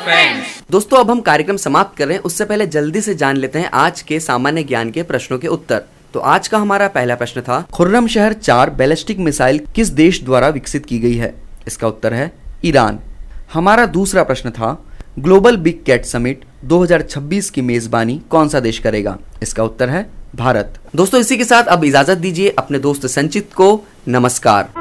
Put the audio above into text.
Suspense. दोस्तों अब हम कार्यक्रम समाप्त कर रहे हैं, उससे पहले जल्दी से जान लेते हैं आज के सामान्य ज्ञान के प्रश्नों के उत्तर। तो आज का हमारा पहला प्रश्न था, खुर्रमशहर 4 बैलिस्टिक मिसाइल किस देश द्वारा विकसित की गई है? इसका उत्तर है ईरान। हमारा दूसरा प्रश्न था, ग्लोबल बिग कैट समिट 2026 की मेजबानी कौन सा देश करेगा? इसका उत्तर है भारत। दोस्तों इसी के साथ अब इजाजत दीजिए अपने दोस्त संचित को। नमस्कार।